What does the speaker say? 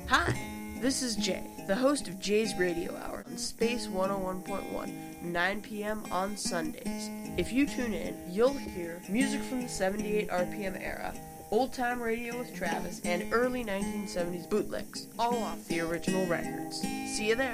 Hi, this is Jay, the host of Jay's Radio Hour on Space 101.1, 9 p.m. on Sundays. If you tune in, you'll hear music from the 78 RPM era, old-time radio with Travis, and early 1970s bootlegs, all off the original records. See you there.